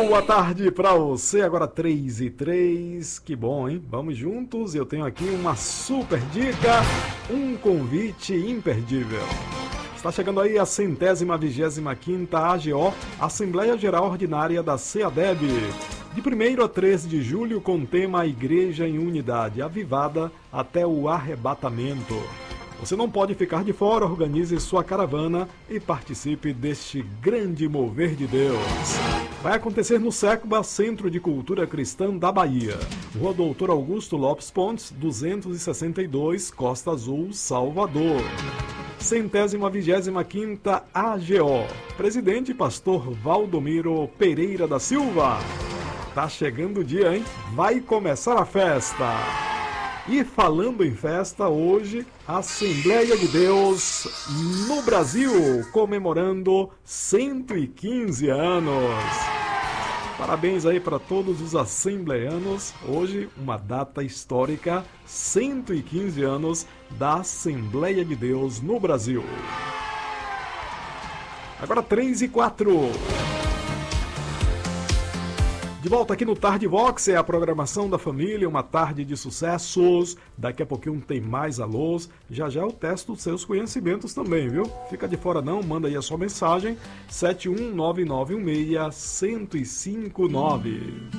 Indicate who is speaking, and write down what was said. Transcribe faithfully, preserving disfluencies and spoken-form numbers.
Speaker 1: Boa tarde pra você, agora três e três, que bom, hein? Vamos juntos, eu tenho aqui uma super dica, um convite imperdível. Está chegando aí a centésima vigésima quinta A G O, Assembleia Geral Ordinária da SEADEB, de primeiro a três de julho, com tema Igreja em Unidade, avivada até o arrebatamento. Você não pode ficar de fora, organize sua caravana e participe deste grande mover de Deus. Vai acontecer no SECBA, Centro de Cultura Cristã da Bahia, Rua Doutor Augusto Lopes Pontes, duzentos e sessenta e dois, Costa Azul, Salvador. Centésima vigésima quinta A G O, Presidente Pastor Valdomiro Pereira da Silva. Tá chegando o dia, hein? Vai começar a festa! E falando em festa, hoje, Assembleia de Deus no Brasil, comemorando cento e quinze anos. Parabéns aí para todos os assembleanos. Hoje, uma data histórica, cento e quinze anos da Assembleia de Deus no Brasil. Agora três e quatro. De volta aqui no Tarde Vox, é a programação da família, uma tarde de sucessos. Daqui a pouquinho tem mais alôs. Já já eu testo os seus conhecimentos também, viu? Fica de fora não, manda aí a sua mensagem, sete um nove nove um seis, zero cinco nove.